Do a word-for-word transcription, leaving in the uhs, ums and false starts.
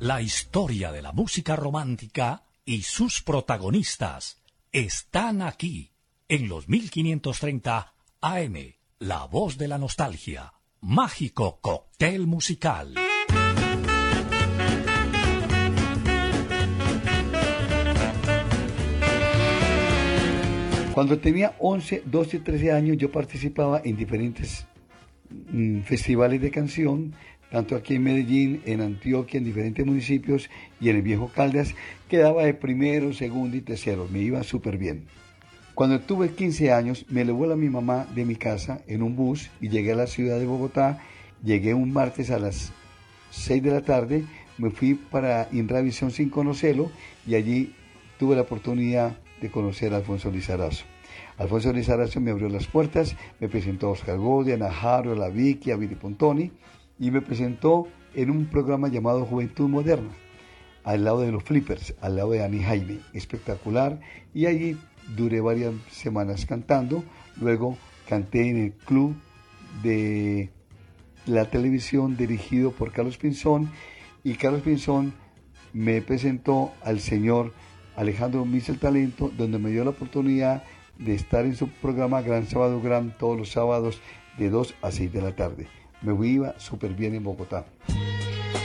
La historia de la música romántica y sus protagonistas están aquí en los mil quinientos treinta A M, La Voz de la Nostalgia, mágico cóctel musical. Cuando tenía once, doce, trece años, yo participaba en diferentes mm, festivales de canción, tanto aquí en Medellín, en Antioquia, en diferentes municipios y en el Viejo Caldas. Quedaba de primero, segundo y tercero, me iba súper bien. Cuando tuve quince años, me elevó a mi mamá de mi casa en un bus y llegué a la ciudad de Bogotá. Llegué un martes a las seis de la tarde, me fui para Inravisión sin conocerlo y allí tuve la oportunidad de conocer a Alfonso Lizarazo. Alfonso Lizarazo me abrió las puertas, me presentó a Oscar Godia, a Najaro, a la Vicky, a Billy Pontoni y me presentó en un programa llamado Juventud Moderna, al lado de los Flippers, al lado de Ani Jaime, espectacular, y allí duré varias semanas cantando. Luego canté en el club de la televisión dirigido por Carlos Pinzón y Carlos Pinzón me presentó al señor Alejandro Miz el Talento, donde me dio la oportunidad de estar en su programa Gran Sábado Gran todos los sábados de dos a seis de la tarde. Me iba súper bien en Bogotá.